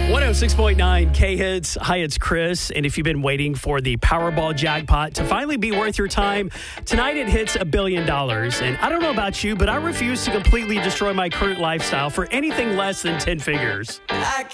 106.9 K-Hits. Hi, it's Chris. And if you've been waiting for the Powerball jackpot to finally be worth your time, tonight it hits $1 billion. And I don't know about you, but I refuse to completely destroy my current lifestyle for anything less than 10 figures. I